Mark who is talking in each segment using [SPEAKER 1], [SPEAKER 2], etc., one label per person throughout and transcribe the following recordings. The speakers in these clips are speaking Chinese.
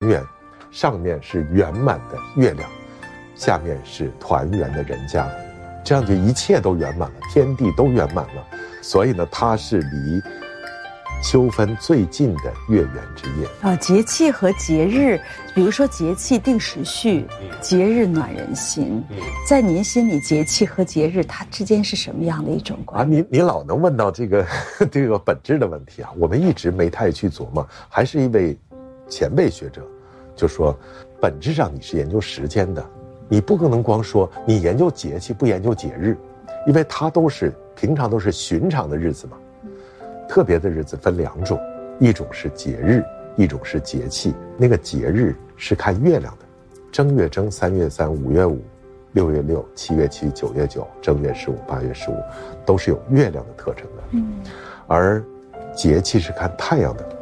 [SPEAKER 1] 圆，上面是圆满的月亮，下面是团圆的人家，这样就一切都圆满了，天地都圆满了。所以呢，它是离秋分最近的月圆之夜
[SPEAKER 2] 啊。节气和节日，比如说节气定时序，节日暖人心。在您心里，节气和节日它之间是什么样的一种关系？
[SPEAKER 1] 你老能问到这个本质的问题啊，我们一直没太去琢磨。还是一位前辈学者就说，本质上你是研究时间的，你不可能光说你研究节气不研究节日，因为它平常都是寻常的日子嘛。特别的日子分两种，一种是节日，一种是节气。那个节日是看月亮的，正月正、3月3、5月5、6月6、7月7、9月9、正月15、8月15，都是有月亮的特征的。而节气是看太阳的。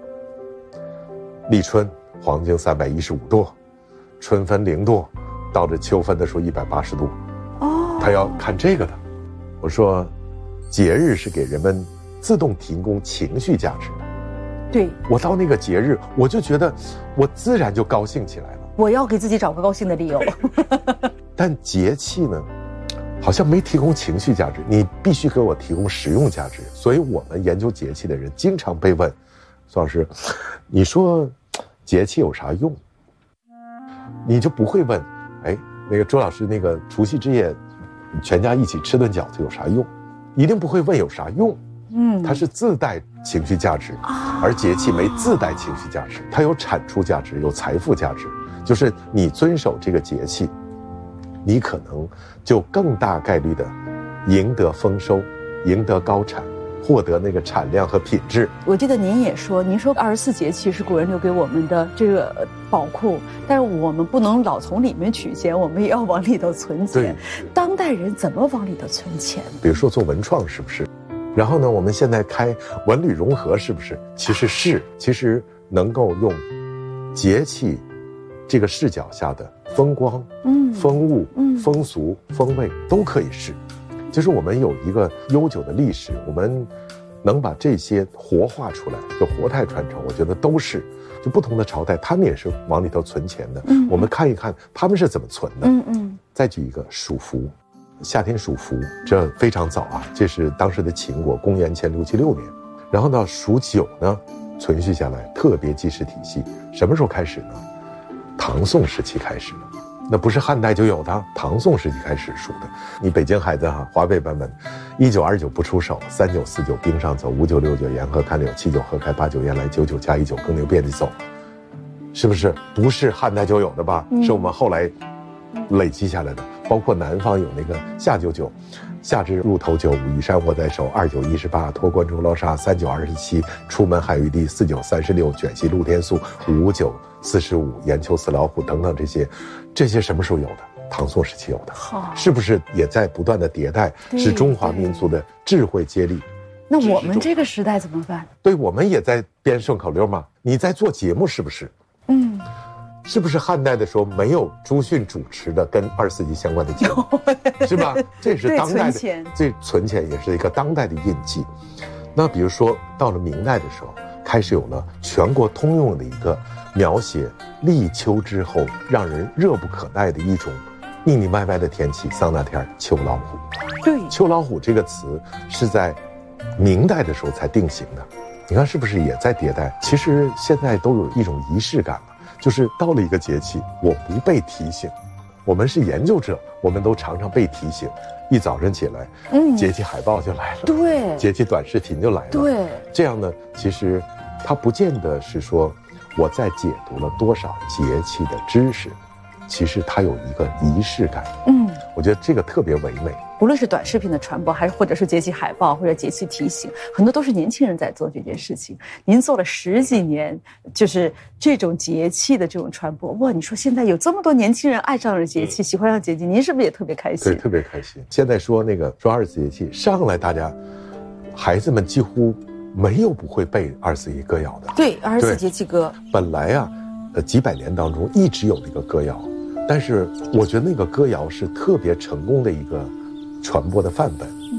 [SPEAKER 1] 立春黄经315度，春分0度，到这秋分的时候180度。他要看这个的。我说，节日是给人们自动提供情绪价值的。
[SPEAKER 2] 对，
[SPEAKER 1] 我到那个节日，我就觉得我自然就高兴起来了。
[SPEAKER 2] 我要给自己找个高兴的理由。
[SPEAKER 1] 但节气呢，好像没提供情绪价值，你必须给我提供实用价值。所以我们研究节气的人经常被问，苏老师，你说节气有啥用？你就不会问，那个周老师，那个除夕之夜全家一起吃顿饺子有啥用？一定不会问有啥用。它是自带情绪价值，而节气没自带情绪价值，它有产出价值，有财富价值。就是你遵守这个节气，你可能就更大概率的赢得丰收，赢得高产，获得那个产量和品质。
[SPEAKER 2] 我记得您说24节气是古人留给我们的这个宝库，但是我们不能老从里面取钱，我们也要往里头存钱。当代人怎么往里头存钱？
[SPEAKER 1] 比如说做文创，是不是？然后呢，我们现在开文旅融合，是不是？其实能够用节气这个视角下的风光、风物、风俗、风味都可以是。就是我们有一个悠久的历史，我们能把这些活化出来，就活态传承，我觉得都是。就不同的朝代，他们也是往里头存钱的。我们看一看他们是怎么存的。再举一个属服。夏天属伏，这非常早啊，这是当时的秦国，公元前676年。然后呢，属九呢，存续下来，特别记事体系，什么时候开始呢？唐宋时期开始的，那不是汉代就有的，唐宋时期开始数的。你北京孩子哈，华北版本，1929不出手，3949冰上走，5969沿河看柳，79河开，89雁来，99加1 9更牛遍地走，是不是？不是汉代就有的吧？是我们后来累积下来的。包括南方有那个夏99，夏至入头9，武夷山握在手，29 18脱冠出捞沙，39 27出门海域地，49 36卷席露天宿，59 45岩丘死老虎等等，这些什么时候有的？唐宋时期有的，是不是也在不断的迭代？是中华民族的智慧接力。
[SPEAKER 2] 那我们这个时代怎么办？
[SPEAKER 1] 对，我们也在编顺口溜嘛。你在做节目是不是？是不是汉代的时候没有朱迅主持的跟24节相关的节目，是吧？这是当代的，这存钱也是一个当代的印记。那比如说到了明代的时候，开始有了全国通用的一个描写立秋之后让人热不可耐的一种腻腻歪歪的天气，桑拿天，秋老虎。
[SPEAKER 2] 对，
[SPEAKER 1] 秋老虎这个词是在明代的时候才定型的。你看是不是也在迭代？其实现在都有一种仪式感了。就是到了一个节气，我不被提醒，我们是研究者，我们都常常被提醒。一早上起来，节气海报就来了，
[SPEAKER 2] 对，
[SPEAKER 1] 节气短视频就来了，
[SPEAKER 2] 对。这
[SPEAKER 1] 样呢，其实它不见得是说我在解读了多少节气的知识，其实它有一个仪式感。我觉得这个特别唯美。
[SPEAKER 2] 无论是短视频的传播，还是或者是节气海报或者节气提醒，很多都是年轻人在做这件事情。您做了10几年，就是这种节气的这种传播。哇，你说现在有这么多年轻人爱上了节气，喜欢上节气，您是不是也特别开心？
[SPEAKER 1] 对，特别开心。现在说24节气上来，大家孩子们几乎没有不会背24节歌谣的。
[SPEAKER 2] 对，24节气歌
[SPEAKER 1] 本来啊，几百年当中一直有那个歌谣，但是我觉得那个歌谣是特别成功的一个传播的范本。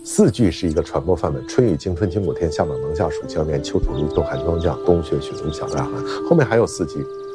[SPEAKER 1] 4句是一个传播范本，春雨惊春清谷天，夏暖芒夏暑秋眠，秋土如冬寒霜降，冬雪雪如小大寒。后面还有4句。